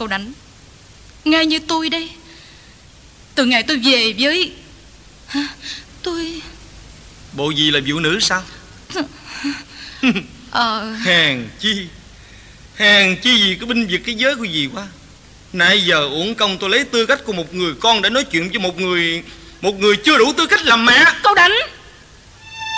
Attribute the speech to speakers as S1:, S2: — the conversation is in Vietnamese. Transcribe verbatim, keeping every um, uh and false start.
S1: cậu Đảnh. Ngay như tôi đây, từ ngày tôi về với hả? Tôi
S2: bộ gì là phụ nữ sao?
S1: Ờ
S2: Hèn chi Hèn chi gì cái binh vực cái giới của gì quá. Nãy giờ uổng công tôi lấy tư cách của một người con để nói chuyện với một người Một người chưa đủ tư cách làm mẹ.
S1: Cậu Đảnh,